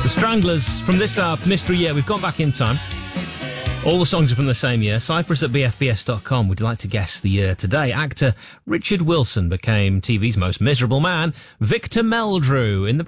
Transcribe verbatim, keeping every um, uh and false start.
The Stranglers from this uh, mystery year. We've gone back in time. All the songs are from the same year. Cyprus at b f b s dot com. Would you like to guess the year today? Actor Richard Wilson became T V's most miserable man, Victor Meldrew, in the